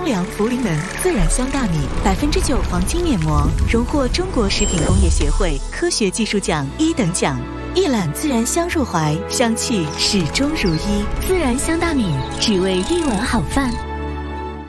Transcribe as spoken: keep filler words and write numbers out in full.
良茯苓门自然香大米，百分之九黄金面膜，荣获中国食品工业协会科学技术奖一等奖。一揽自然香入怀，香气始终如一。自然香大米，只为一碗好饭。